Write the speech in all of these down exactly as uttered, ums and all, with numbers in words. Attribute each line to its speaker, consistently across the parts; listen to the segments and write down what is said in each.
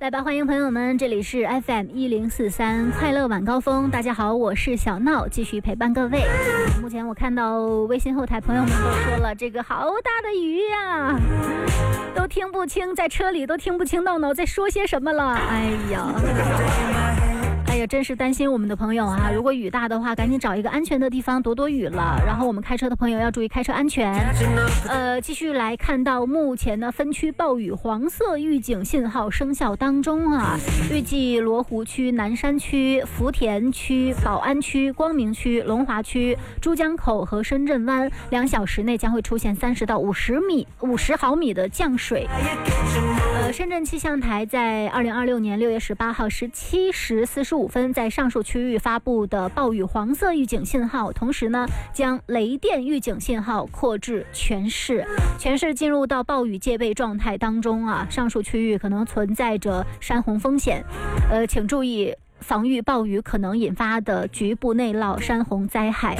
Speaker 1: 来吧，欢迎朋友们，这里是 F M 一零四三快乐晚高峰。大家好，我是小闹，继续陪伴各位。目前我看到微信后台朋友们都说了，这个好大的雨呀，都听不清，在车里都听不清闹闹在说些什么了。哎呀。哎呀，真是担心我们的朋友啊！如果雨大的话，赶紧找一个安全的地方躲躲雨了。然后我们开车的朋友要注意开车安全。呃，继续来看到目前呢，分区暴雨黄色预警信号生效当中啊。预计罗湖区、南山区、福田区、宝安区、光明区、龙华区、珠江口和深圳湾两小时内将会出现三十到五十米、五十毫米的降水。呃，深圳气象台在二零二六年六月十八号十七时四十五分在上述区域发布的暴雨黄色预警信号，同时呢，将雷电预警信号扩至全市，全市进入到暴雨戒备状态当中啊。上述区域可能存在着山洪风险，呃，请注意防御暴雨可能引发的局部内涝、山洪灾害。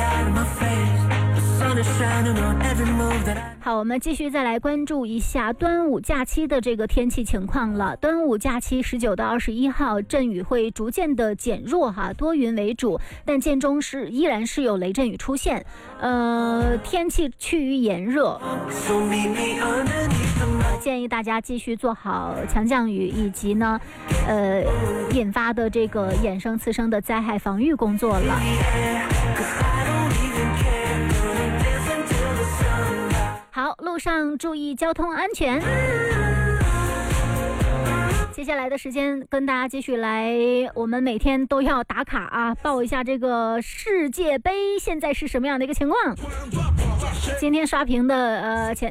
Speaker 1: 好，我们继续再来关注一下端午假期的这个天气情况了。端午假期十九到二十一号，阵雨会逐渐的减弱哈，多云为主，但间中是依然是有雷阵雨出现。呃，天气趋于炎热，建议大家继续做好强降雨以及呢，呃，引发的这个衍生次生的灾害防御工作了。好，路上注意交通安全。接下来的时间跟大家继续来，我们每天都要打卡啊，报一下这个世界杯现在是什么样的一个情况。今天刷屏的呃前